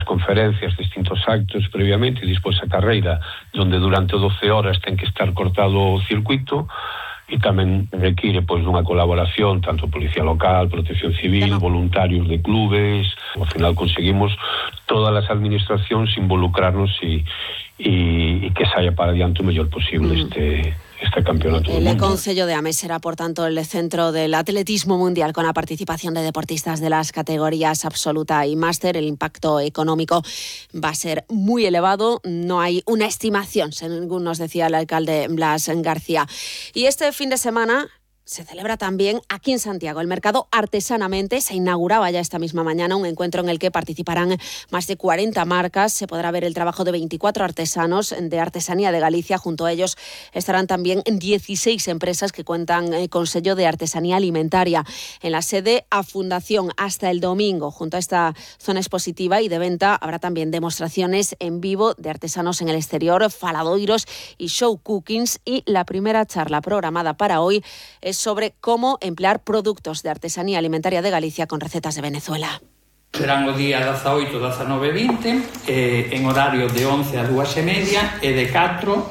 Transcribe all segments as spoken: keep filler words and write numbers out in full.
conferencias, distintos actos previamente e despois a carreira, onde durante doce horas ten que estar cortado o circuito, e tamén require pois unha colaboración tanto Policía Local, Protección Civil, voluntarios de clubes. Ao final conseguimos todas as administracións involucrarnos e, e, e que saia para adiante o mellor posible mm. este este campeonato El del mundo. Concello de Ames será, por tanto, el centro del atletismo mundial con la participación de deportistas de las categorías absoluta y máster. El impacto económico va a ser muy elevado. No hay una estimación, según nos decía el alcalde Blas García. Y este fin de semana se celebra también aquí en Santiago el mercado Artesanamente. Se inauguraba ya esta misma mañana un encuentro en el que participarán más de cuarenta marcas. Se podrá ver el trabajo de veinticuatro artesanos de artesanía de Galicia. Junto a ellos estarán también dieciséis empresas que cuentan con sello de artesanía alimentaria. En la sede A Fundación hasta el domingo, junto a esta zona expositiva y de venta, habrá también demostraciones en vivo de artesanos en el exterior, faladoiros y show cookings. Y la primera charla programada para hoy es sobre cómo emplear productos de artesanía alimentaria de Galicia con recetas de Venezuela. Serán o día dieciocho, diecinueve, vinte, eh, en horario de once a dúas e media e de catro,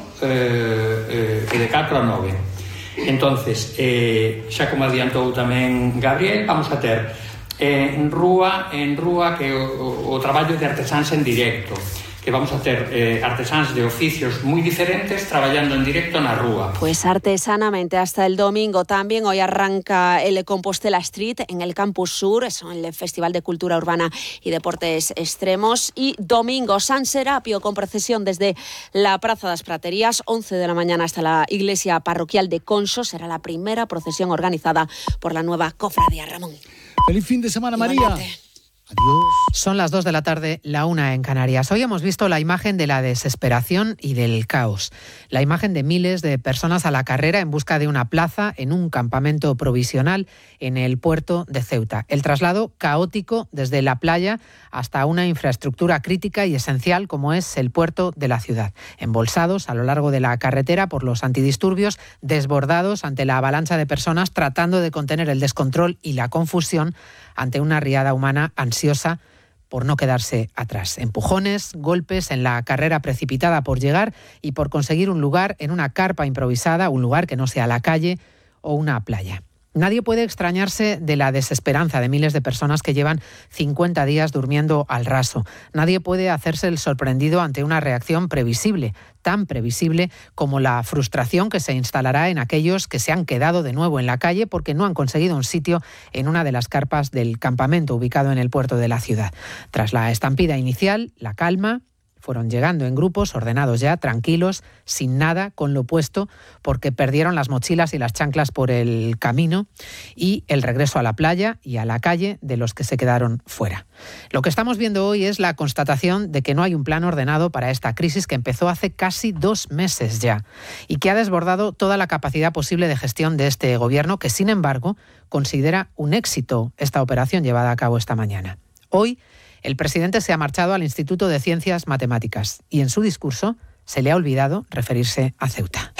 eh, eh, e de catro a nove. Entonces, eh, xa como adiantou tamén Gabriel, vamos a ter eh, en rúa, en rúa que o, o traballo de artesáns en directo, que vamos a ter eh, artesáns de oficios moi diferentes traballando en directo na rúa. Pues artesanamente hasta el domingo. También hoy arranca el Compostela Street en el Campus Sur, es el Festival de Cultura Urbana y Deportes Extremos. Y domingo San Serapio con procesión desde la Praza das Praterías, once de la mañana hasta la iglesia parroquial de Conso. Será la primera procesión organizada por la nueva cofradía Ramón. ¡Feliz fin de semana, María! Adiós. Son las dos de la tarde, la una en Canarias. Hoy hemos visto la imagen de la desesperación y del caos. La imagen de miles de personas a la carrera en busca de una plaza en un campamento provisional en el puerto de Ceuta. El traslado caótico desde la playa hasta una infraestructura crítica y esencial como es el puerto de la ciudad. Embolsados a lo largo de la carretera por los antidisturbios, desbordados ante la avalancha de personas tratando de contener el descontrol y la confusión ante una riada humana ansiosa por no quedarse atrás. Empujones, golpes en la carrera precipitada por llegar y por conseguir un lugar en una carpa improvisada, un lugar que no sea la calle o una playa. Nadie puede extrañarse de la desesperanza de miles de personas que llevan cincuenta días durmiendo al raso. Nadie puede hacerse el sorprendido ante una reacción previsible, tan previsible como la frustración que se instalará en aquellos que se han quedado de nuevo en la calle porque no han conseguido un sitio en una de las carpas del campamento ubicado en el puerto de la ciudad. Tras la estampida inicial, la calma. Fueron llegando en grupos, ordenados ya, tranquilos, sin nada, con lo puesto, porque perdieron las mochilas y las chanclas por el camino y el regreso a la playa y a la calle de los que se quedaron fuera. Lo que estamos viendo hoy es la constatación de que no hay un plan ordenado para esta crisis que empezó hace casi dos meses ya y que ha desbordado toda la capacidad posible de gestión de este gobierno, que sin embargo considera un éxito esta operación llevada a cabo esta mañana. Hoy, el presidente se ha marchado al Instituto de Ciencias Matemáticas y en su discurso se le ha olvidado referirse a Ceuta.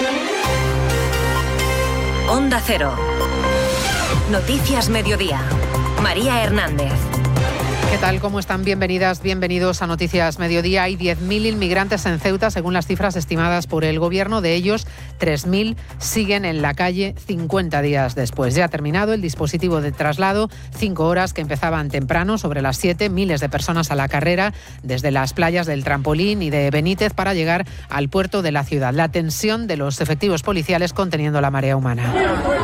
Onda Cero. Noticias Mediodía. María Hernández. ¿Qué tal? ¿Cómo están? Bienvenidas, bienvenidos a Noticias Mediodía. Hay diez mil inmigrantes en Ceuta, según las cifras estimadas por el Gobierno. De ellos, tres mil siguen en la calle cincuenta días después. Ya ha terminado el dispositivo de traslado, cinco horas que empezaban temprano, sobre las siete, miles de personas a la carrera desde las playas del Trampolín y de Benítez para llegar al puerto de la ciudad. La tensión de los efectivos policiales conteniendo la marea humana.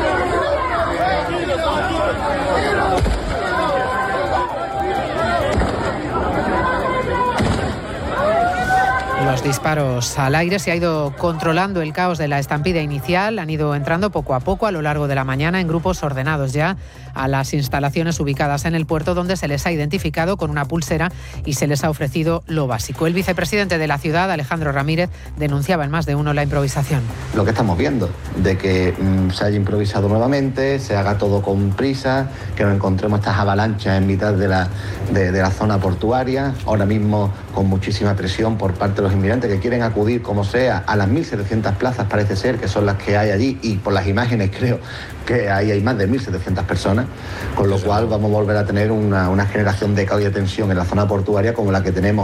Los disparos al aire. Se ha ido controlando el caos de la estampida inicial. Han ido entrando poco a poco a lo largo de la mañana en grupos ordenados ya a las instalaciones ubicadas en el puerto, donde se les ha identificado con una pulsera y se les ha ofrecido lo básico. El vicepresidente de la ciudad, Alejandro Ramírez, denunciaba en más de uno la improvisación. Lo que estamos viendo, de que mmm, se haya improvisado nuevamente, se haga todo con prisa, que nos encontremos estas avalanchas en mitad de la, de, de la zona portuaria, ahora mismo con muchísima presión por parte de los inmigrantes que quieren acudir como sea a las mil setecientas plazas, parece ser, que son las que hay allí, y por las imágenes creo que ahí hay más de mil setecientas personas, con lo cual vamos a volver a tener una, una generación de caos y de tensión en la zona portuaria como la que tenemos